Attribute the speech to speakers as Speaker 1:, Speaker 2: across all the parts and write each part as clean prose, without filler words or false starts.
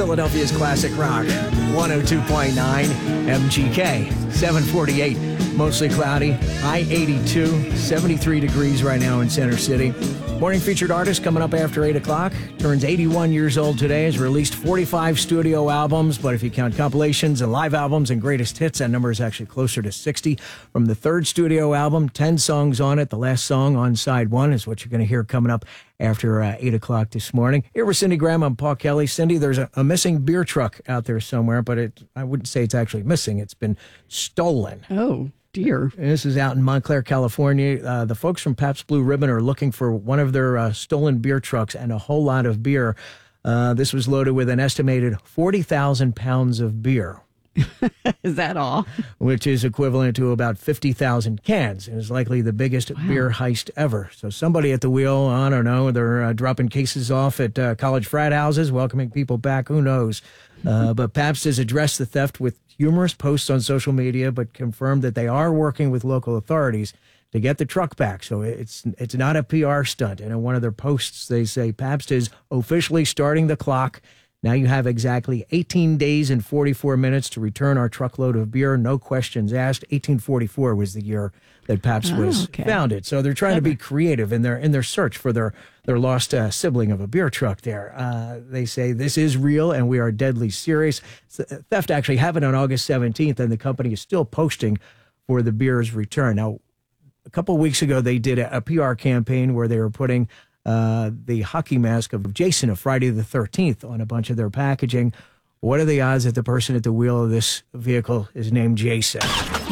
Speaker 1: Philadelphia's classic rock. 102.9 MGK. 748. Mostly cloudy. High 82. 73 degrees right now in Center City. Morning featured artist coming up after 8 o'clock. Turns 81 years old today. Has released 45 studio albums, but if you count compilations and live albums and greatest hits, that number is actually closer to 60. From the third studio album, 10 songs on it. The last song on side one is what you're going to hear coming up after 8 o'clock this morning. Here with Cindy Graham, I'm Paul Kelly. Cindy, there's a missing beer truck out there somewhere, but I wouldn't say it's actually missing. It's been stolen.
Speaker 2: Oh, dear.
Speaker 1: This is out in Montclair, California. The folks from Pabst Blue Ribbon are looking for one of their stolen beer trucks and a whole lot of beer. This was loaded with an estimated 40,000 pounds of beer.
Speaker 2: Is that all?
Speaker 1: Which is equivalent to about 50,000 cans. And is likely the biggest beer heist ever. So somebody at the wheel, I don't know, they're dropping cases off at college frat houses, welcoming people back, who knows. But Pabst has addressed the theft with humorous posts on social media, but confirmed that they are working with local authorities to get the truck back. So it's not a PR stunt. And in one of their posts, they say Pabst is officially starting the clock. Now you have exactly 18 days and 44 minutes to return our truckload of beer. No questions asked. 1844 was the year that Pabst was founded. So they're trying to be creative in their search for their lost sibling of a beer truck there. They say this is real and we are deadly serious. Theft actually happened on August 17th, and the company is still posting for the beer's return. Now, a couple of weeks ago, they did a PR campaign where they were putting the hockey mask of Jason of Friday the 13th on a bunch of their packaging. What are the odds that the person at the wheel of this vehicle is named Jason?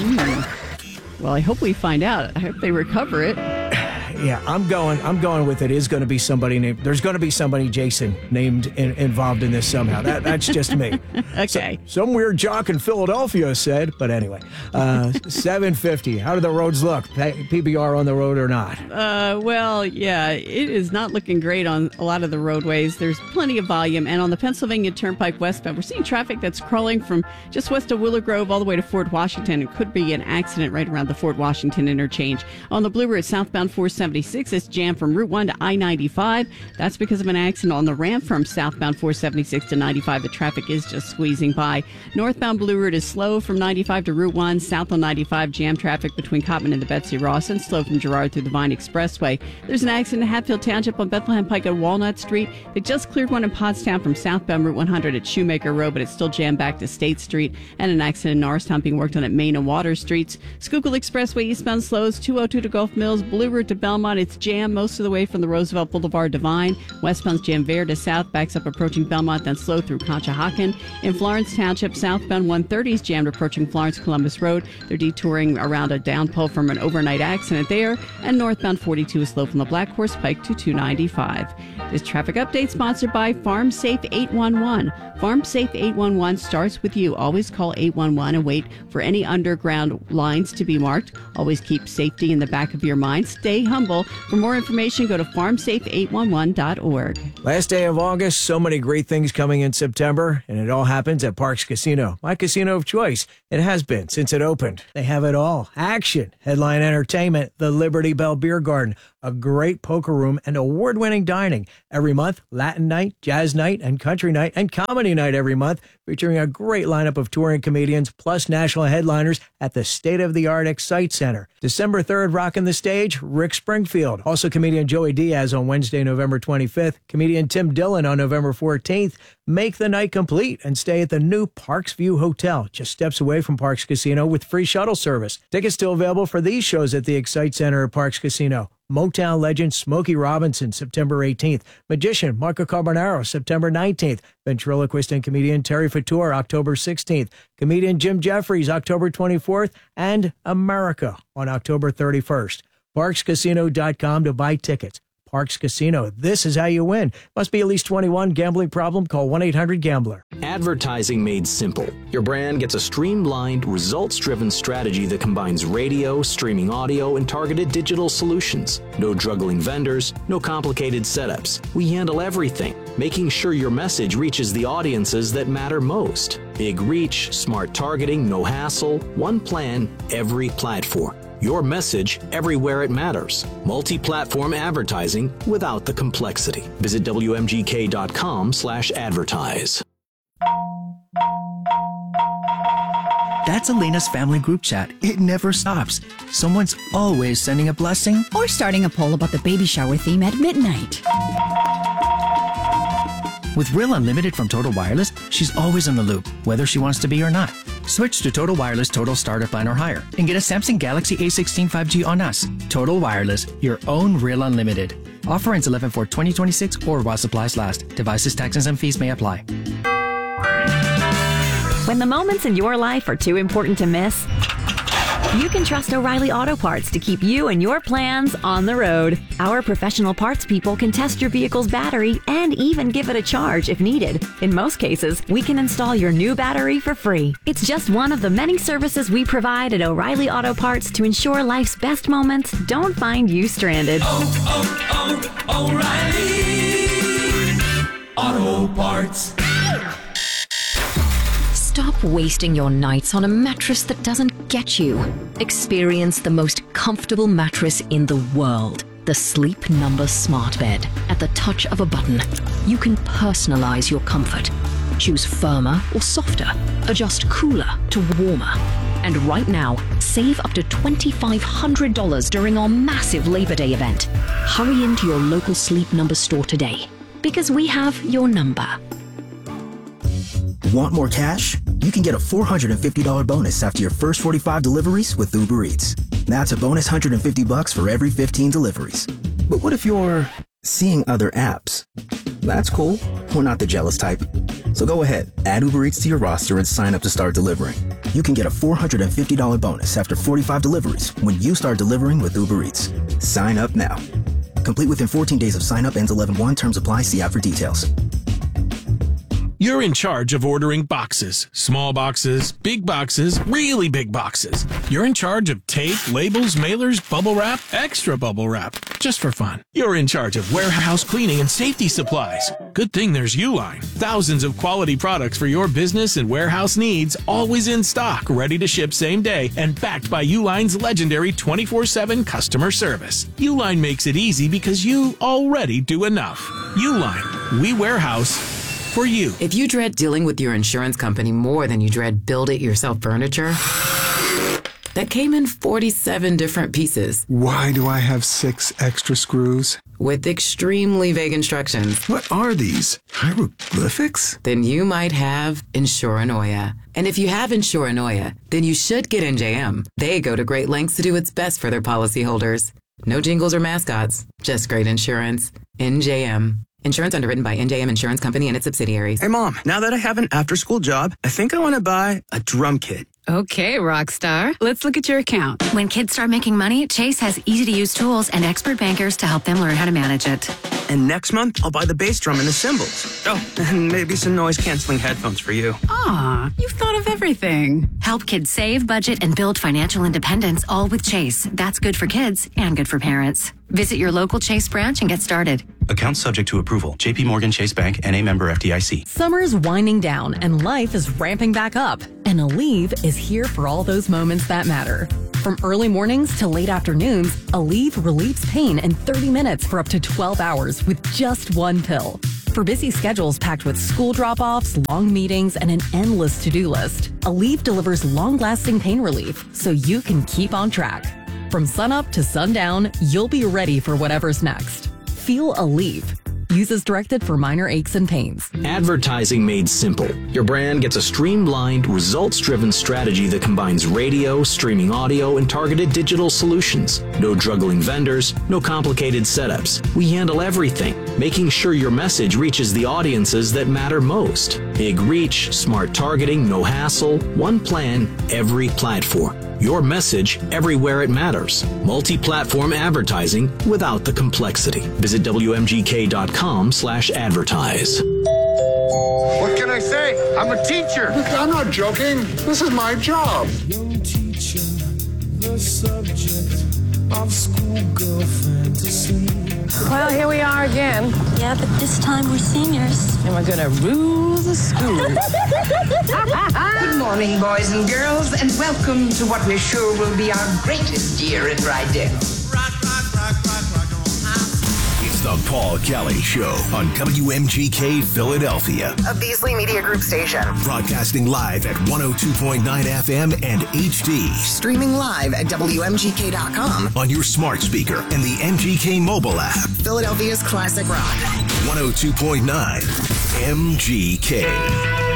Speaker 2: Well, I hope we find out. I hope they recover it.
Speaker 1: Yeah, I'm going with it is going to be somebody named. There's going to be somebody Jason named involved in this somehow. That's just me.
Speaker 2: Okay.
Speaker 1: Some weird jock in Philadelphia said, but anyway, 750. How do the roads look? PBR on the road or not?
Speaker 2: Well, yeah, it is not looking great on a lot of the roadways. There's plenty of volume, and on the Pennsylvania Turnpike westbound, we're seeing traffic that's crawling from just west of Willow Grove all the way to Fort Washington. It could be an accident right around the Fort Washington interchange. On the Blue Route southbound 476, it's jammed from Route 1 to I-95. That's because of an accident on the ramp from southbound 476 to 95. The traffic is just squeezing by. Northbound Blue Route is slow from 95 to Route 1. South on 95, jam traffic between Cottman and the Betsy Ross, and slow from Girard through the Vine Expressway. There's an accident in Hatfield Township on Bethlehem Pike at Walnut Street. They just cleared one in Pottstown from southbound Route 100 at Shoemaker Road, but it's still jammed back to State Street. And an accident in Norristown being worked on at Main and Water Streets. Schuylkill Expressway eastbound slows 202 to Gulf Mills. Blue Route to Belmont, it's jammed most of the way from the Roosevelt Boulevard Divine. Westbound's jammed Vere to south, backs up approaching Belmont, then slow through Conshohocken. In Florence Township, southbound 130 is jammed approaching Florence Columbus Road. They're detouring around a downpull from an overnight accident there. And northbound 42 is slow from the Black Horse Pike to 295. This traffic update sponsored by Farm Safe 811. Farm Safe 811 starts with you. Always call 811 and wait for any underground lines to be marked. Always keep safety in the back of your mind. Stay humble. For more information, go to farmsafe811.org.
Speaker 1: Last day of August, so many great things coming in September, and it all happens at Parx Casino. My casino of choice. It has been since it opened. They have it all. Action, headline entertainment, the Liberty Bell Beer Garden, a great poker room, and award-winning dining. Every month, Latin night, jazz night, and country night, and comedy night every month, featuring a great lineup of touring comedians, plus national headliners at the state-of-the-art Excite Center. December 3rd, rocking the stage, Rick Springfield. Also comedian Joey Diaz on Wednesday, November 25th. Comedian Tim Dillon on November 14th. Make the night complete and stay at the new Parks View Hotel, just steps away from Parx Casino with free shuttle service. Tickets still available for these shows at the Excite Center at Parx Casino. Motown legend Smokey Robinson, September 18th. Magician Marco Carbonaro, September 19th. Ventriloquist and comedian Terry Fator, October 16th. Comedian Jim Jeffries, October 24th. And America on October 31st. ParxCasino.com to buy tickets. Parx Casino. This is how you win. Must be at least 21. Gambling problem? Call 1-800-GAMBLER.
Speaker 3: Advertising made simple. Your brand gets a streamlined, results-driven strategy that combines radio, streaming audio, and targeted digital solutions. No juggling vendors, no complicated setups. We handle everything, making sure your message reaches the audiences that matter most. Big reach, smart targeting, no hassle, one plan, every platform. Your message everywhere it matters. Multi-platform advertising without the complexity. Visit WMGK.com/advertise.
Speaker 4: That's Elena's family group chat. It never stops. Someone's always sending a blessing
Speaker 5: or starting a poll about the baby shower theme at midnight.
Speaker 4: With Real Unlimited from Total Wireless, she's always in the loop, whether she wants to be or not. Switch to Total Wireless Total Starter Plan or higher and get a Samsung Galaxy A16 5G on us. Total Wireless, your own Real Unlimited. Offer ends 11/4/2026 or while supplies last. Devices, taxes, and fees may apply.
Speaker 6: When the moments in your life are too important to miss, you can trust O'Reilly Auto Parts to keep you and your plans on the road. Our professional parts people can test your vehicle's battery and even give it a charge if needed. In most cases, we can install your new battery for free. It's just one of the many services we provide at O'Reilly Auto Parts to ensure life's best moments don't find you stranded.
Speaker 7: O'Reilly Auto Parts.
Speaker 8: Stop wasting your nights on a mattress that doesn't get you. Experience the most comfortable mattress in the world. The Sleep Number Smart Bed. At the touch of a button, you can personalize your comfort. Choose firmer or softer. Adjust cooler to warmer. And right now, save up to $2,500 during our massive Labor Day event. Hurry into your local Sleep Number store today, because we have your number.
Speaker 9: Want more cash? You can get a $450 bonus after your first 45 deliveries with Uber Eats. That's a bonus $150 for every 15 deliveries. But what if you're seeing other apps? That's cool. We're not the jealous type. So go ahead, add Uber Eats to your roster and sign up to start delivering. You can get a $450 bonus after 45 deliveries when you start delivering with Uber Eats. Sign up now. Complete within 14 days of sign up, ends 11/1. Terms apply. See app for details.
Speaker 10: You're in charge of ordering boxes. Small boxes, big boxes, really big boxes. You're in charge of tape, labels, mailers, bubble wrap, extra bubble wrap, just for fun. You're in charge of warehouse cleaning and safety supplies. Good thing there's Uline. Thousands of quality products for your business and warehouse needs, always in stock, ready to ship same day, and backed by Uline's legendary 24/7 customer service. Uline makes it easy because you already do enough. Uline, we warehouse for you.
Speaker 11: If you dread dealing with your insurance company more than you dread build-it-yourself furniture, that came in 47 different pieces.
Speaker 12: Why do I have 6 extra screws?
Speaker 11: With extremely vague instructions.
Speaker 12: What are these? Hieroglyphics?
Speaker 11: Then you might have Insuranoia. And if you have Insuranoia, then you should get NJM. They go to great lengths to do what's best for their policyholders. No jingles or mascots, just great insurance. NJM. Insurance underwritten by NJM Insurance Company and its subsidiaries.
Speaker 13: Hey, Mom, now that I have an after-school job, I think I want to buy a drum kit.
Speaker 14: Okay, Rockstar. Let's look at your account.
Speaker 15: When kids start making money, Chase has easy-to-use tools and expert bankers to help them learn how to manage it.
Speaker 13: And next month, I'll buy the bass drum and the cymbals. Oh, and maybe some noise-canceling headphones for you.
Speaker 14: Aw, you've thought of everything.
Speaker 15: Help kids save, budget, and build financial independence, all with Chase. That's good for kids and good for parents. Visit your local Chase branch and get started.
Speaker 16: Account subject to approval. JP Morgan Chase Bank, N.A. member FDIC.
Speaker 17: Summer's winding down and life is ramping back up. And Aleve is here for all those moments that matter. From early mornings to late afternoons, Aleve relieves pain in 30 minutes for up to 12 hours with just one pill. For busy schedules packed with school drop-offs, long meetings, and an endless to-do list, Aleve delivers long-lasting pain relief so you can keep on track. From sunup to sundown, you'll be ready for whatever's next. Feel Aleve. Use as directed for minor aches and pains.
Speaker 3: Advertising made simple. Your brand gets a streamlined, results-driven strategy that combines radio, streaming audio, and targeted digital solutions. No juggling vendors, no complicated setups. We handle everything, making sure your message reaches the audiences that matter most. Big reach, smart targeting, no hassle, one plan, every platform. Your message everywhere it matters. Multi-platform advertising without the complexity. Visit WMGK.com/advertise.
Speaker 18: What can I say? I'm a teacher.
Speaker 19: I'm not joking. This is my job.
Speaker 7: Young teacher, the subject of schoolgirl fantasy.
Speaker 20: Well, here we are again.
Speaker 21: Yeah, but this time we're seniors.
Speaker 20: And we're gonna rule the school.
Speaker 22: Good morning, boys and girls, and welcome to what we're sure will be our greatest year at Rydell.
Speaker 23: It's the
Speaker 1: The Paul Kelly Show on WMGK Philadelphia.
Speaker 2: A Beasley Media Group station.
Speaker 1: Broadcasting live at 102.9 FM and HD.
Speaker 2: Streaming live at WMGK.com.
Speaker 1: On your smart speaker and the MGK mobile app.
Speaker 2: Philadelphia's classic rock.
Speaker 1: 102.9 MGK.